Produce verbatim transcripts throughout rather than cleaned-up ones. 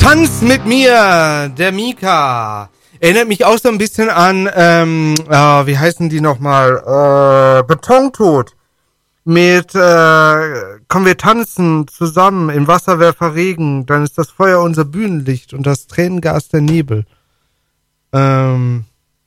Tanz mit mir, der Mika. Erinnert mich auch so ein bisschen an, ähm, äh, wie heißen die nochmal? Äh, Betontod. Mit, äh, komm, wir tanzen zusammen im Wasserwerferregen, dann ist das Feuer unser Bühnenlicht und das Tränengas der Nebel. Ähm,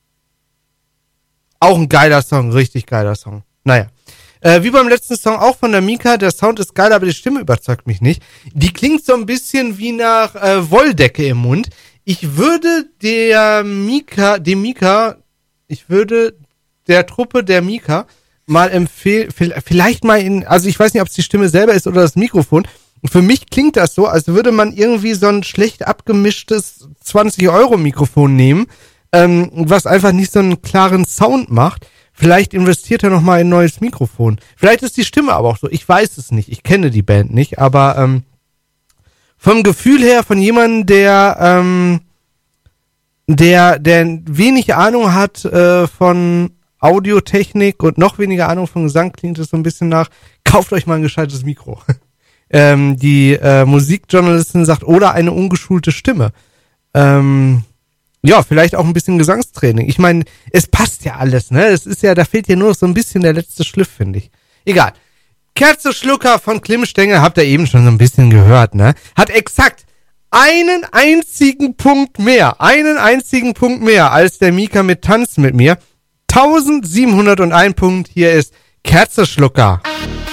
auch ein geiler Song, richtig geiler Song. Naja. Äh, wie beim letzten Song auch von der Mika, der Sound ist geil, aber die Stimme überzeugt mich nicht. Die klingt so ein bisschen wie nach äh, Wolldecke im Mund. Ich würde der Mika, dem Mika, ich würde der Truppe der Mika mal empfehlen, vielleicht mal in, also ich weiß nicht, ob es die Stimme selber ist oder das Mikrofon. Für mich klingt das so, als würde man irgendwie so ein schlecht abgemischtes zwanzig Euro Mikrofon nehmen, ähm, was einfach nicht so einen klaren Sound macht. Vielleicht investiert er nochmal in ein neues Mikrofon. Vielleicht ist die Stimme aber auch so. Ich weiß es nicht. Ich kenne die Band nicht. Aber ähm, vom Gefühl her, von jemandem, der ähm, der der wenig Ahnung hat äh, von Audiotechnik und noch weniger Ahnung von Gesang, klingt es so ein bisschen nach, kauft euch mal ein gescheites Mikro. ähm, die äh, Musikjournalistin sagt, oder eine ungeschulte Stimme. Ähm... Ja, vielleicht auch ein bisschen Gesangstraining. Ich meine, es passt ja alles, ne? Es ist ja, da fehlt ja nur noch so ein bisschen der letzte Schliff, finde ich. Egal. Kerzenschlucker von Klimmstengel, habt ihr eben schon so ein bisschen gehört, ne? Hat exakt einen einzigen Punkt mehr, einen einzigen Punkt mehr als der Mika mit Tanzen mit mir. eintausendsiebenhunderteins Punkt, hier ist Kerzenschlucker.